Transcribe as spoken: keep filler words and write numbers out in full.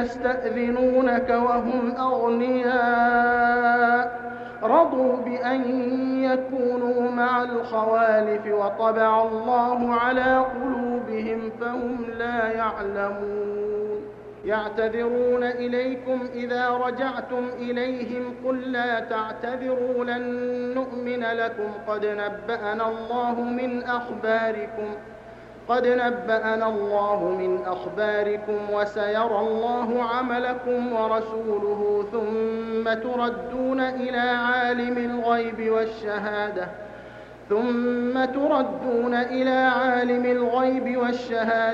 يستأذنونك وهم أغنياء رضوا بأن يكونوا مع الخوالف وطبع الله على قلوبهم فهم لا يعلمون يعتذرون إليكم إذا رجعتم إليهم قل لا تعتذروا لن نؤمن لكم قد نبأنا الله من أخباركم قد نبأنا الله من أخباركم وسيرى الله عملكم ورسوله ثم تردون إلى عالم الغيب والشهادة ثم تردون إلى عالم الغيب والشهادة